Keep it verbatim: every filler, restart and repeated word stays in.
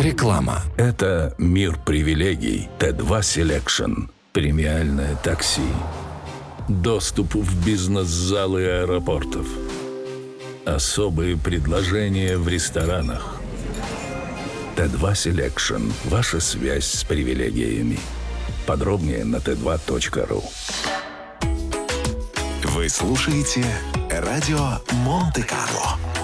Реклама. Это мир привилегий. Т два Selection. Премиальное такси. Доступ в бизнес-залы аэропортов. Особые предложения в ресторанах. Т два Selection. Ваша связь с привилегиями. Подробнее на тэ два точка ру. Вы слушаете радио Монте-Карло.